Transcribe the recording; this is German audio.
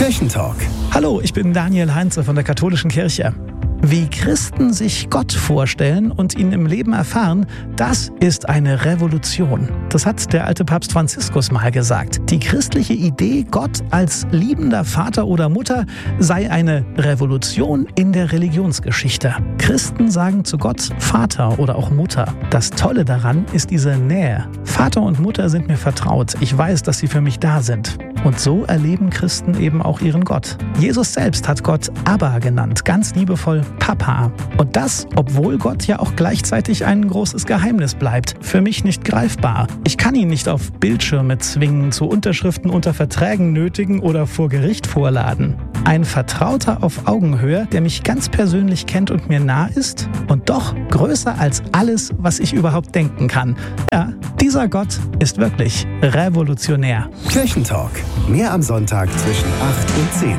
Kirchentalk. Hallo, ich bin Daniel Heinze von der Katholischen Kirche. Wie Christen sich Gott vorstellen und ihn im Leben erfahren, das ist eine Revolution. Das hat der alte Papst Franziskus mal gesagt. Die christliche Idee, Gott als liebender Vater oder Mutter, sei eine Revolution in der Religionsgeschichte. Christen sagen zu Gott Vater oder auch Mutter. Das Tolle daran ist diese Nähe. Vater und Mutter sind mir vertraut. Ich weiß, dass sie für mich da sind. Und so erleben Christen eben auch ihren Gott. Jesus selbst hat Gott Abba genannt, ganz liebevoll Papa. Und das, obwohl Gott ja auch gleichzeitig ein großes Geheimnis bleibt, für mich nicht greifbar. Ich kann ihn nicht auf Bildschirme zwingen, zu Unterschriften unter Verträgen nötigen oder vor Gericht vorladen. Ein Vertrauter auf Augenhöhe, der mich ganz persönlich kennt und mir nah ist und doch größer als alles, was ich überhaupt denken kann. Ja, dieser Gott ist wirklich revolutionär. Kirchentalk. Mehr am Sonntag zwischen 8 und 10.